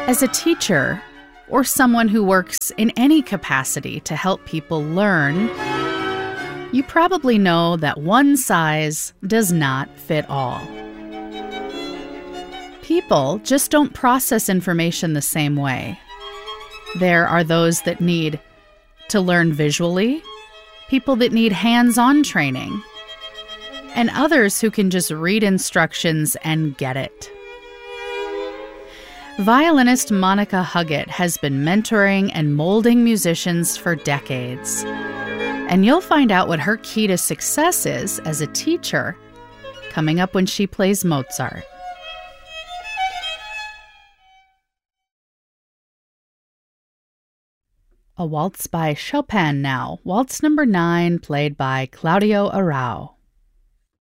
As a teacher, or someone who works in any capacity to help people learn, you probably know that one size does not fit all. People just don't process information the same way. There are those that need to learn visually, people that need hands-on training, and others who can just read instructions and get it. Violinist Monica Huggett has been mentoring and molding musicians for decades. And you'll find out what her key to success is as a teacher coming up when she plays Mozart. A waltz by Chopin now, waltz number 9, played by Claudio Arrau.